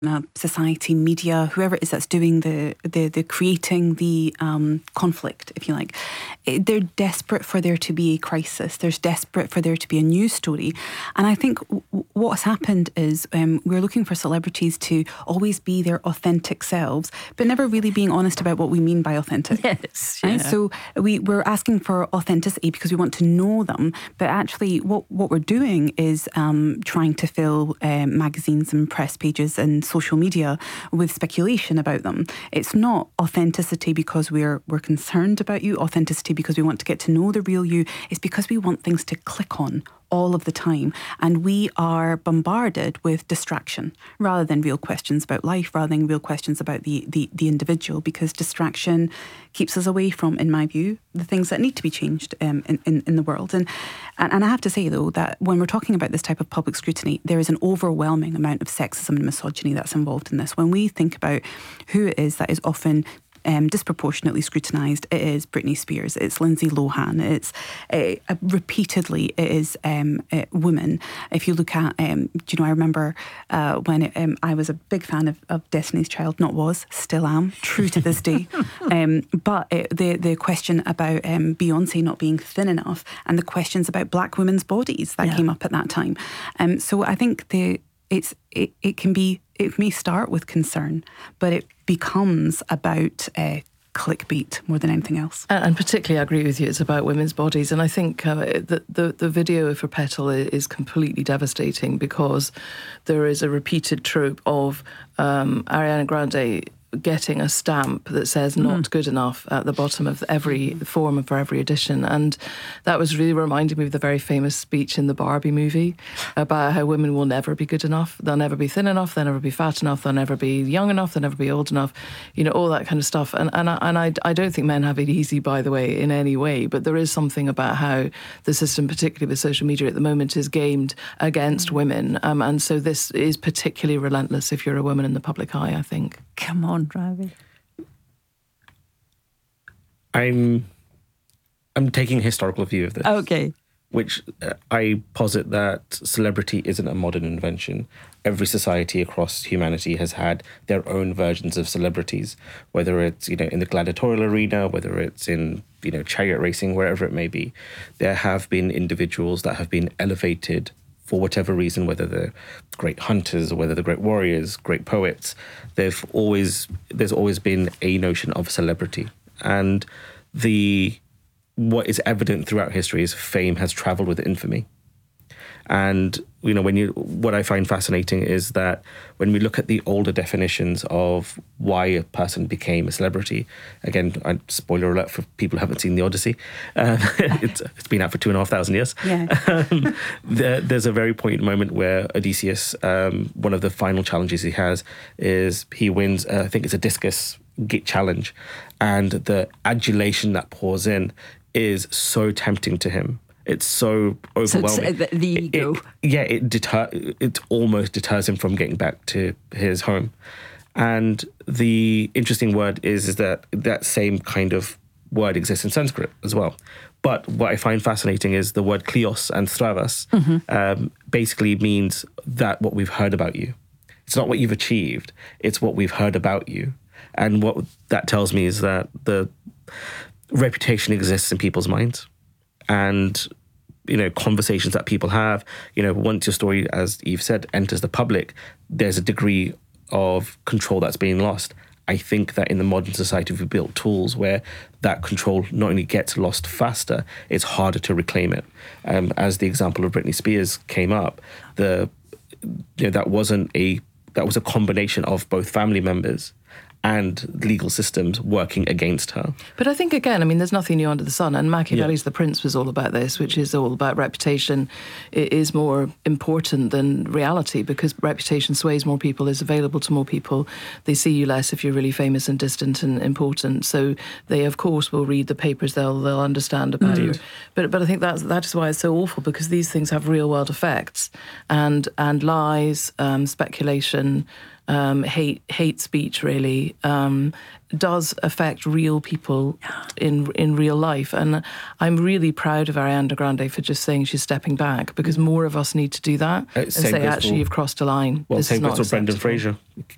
society, media, whoever it is that's doing the creating the conflict, if you like, they're desperate for there to be a crisis. They're desperate for there to be a news story. And I think what's happened is we're looking for celebrities to always be their authentic selves, but never really being honest about what we mean by authentic. Yes. Right? Yeah. So we're asking for authenticity because we want to know them, but actually what we're doing is trying to fill magazines and press pages and social media with speculation about them. It's not authenticity because we're concerned about you, authenticity because we want to get to know the real you. It's because we want things to click on all of the time. And we are bombarded with distraction rather than real questions about life, rather than real questions about the individual, because distraction keeps us away from, in my view, the things that need to be changed in the world. And I have to say, though, that when we're talking about this type of public scrutiny, there is an overwhelming amount of sexism and misogyny that's involved in this. When we think about who it is that is often disproportionately scrutinised, it is Britney Spears, it's Lindsay Lohan, it's repeatedly it is women. If you look at, I remember when I was a big fan of Destiny's Child, still am, true to this day. But the question about Beyonce not being thin enough, and the questions about black women's bodies that came up at that time. So I think it may start with concern, but it becomes about clickbait more than anything else. And particularly, I agree with you, it's about women's bodies. And I think the video for Petal is completely devastating because there is a repeated trope of Ariana Grande getting a stamp that says not good enough at the bottom of every form for every edition. And that was really reminding me of the very famous speech in the Barbie movie about how women will never be good enough. They'll never be thin enough. They'll never be fat enough. They'll never be young enough. They'll never be old enough. All that kind of stuff. And I don't think men have it easy, by the way, in any way. But there is something about how the system, particularly with social media at the moment, is gamed against women. And so this is particularly relentless if you're a woman in the public eye, I think. Come on, Ravi. I'm taking a historical view of this. Okay. Which I posit that celebrity isn't a modern invention. Every society across humanity has had their own versions of celebrities, whether it's, in the gladiatorial arena, whether it's in, chariot racing, wherever it may be. There have been individuals that have been elevated for whatever reason, whether they're great hunters or whether they're great warriors, great poets. There's always been a notion of celebrity. And what is evident throughout history is fame has traveled with infamy. And, what I find fascinating is that when we look at the older definitions of why a person became a celebrity, again, spoiler alert for people who haven't seen The Odyssey, it's been out for 2,500 years. Yeah. There's a very poignant moment where Odysseus, one of the final challenges he has is he wins, I think it's a discus challenge, and the adulation that pours in is so tempting to him. It's so overwhelming. So the ego. It almost deters him from getting back to his home. And the interesting word is that same kind of word exists in Sanskrit as well. But what I find fascinating is the word kleos and stravas basically means that what we've heard about you. It's not what you've achieved, it's what we've heard about you. And what that tells me is that the reputation exists in people's minds. And, conversations that people have, once your story, as Eve said, enters the public, there's a degree of control that's being lost. I think that in the modern society, we've built tools where that control not only gets lost faster, it's harder to reclaim it. As the example of Britney Spears came up, that was a combination of both family members and legal systems working against her. But I think, again, there's nothing new under the sun. And Machiavelli's The Prince was all about this, which is all about reputation. It is more important than reality because reputation sways more people, is available to more people. They see you less if you're really famous and distant and important. So they, of course, will read the papers. They'll understand about you. But I think that is why it's so awful, because these things have real-world effects. And lies, speculation, hate speech really does affect real people in real life. And I'm really proud of Ariana Grande for just saying she's stepping back, because more of us need to do that and say, actually, you've crossed a line. Well, this same is not goes for Brendan acceptable. Fraser.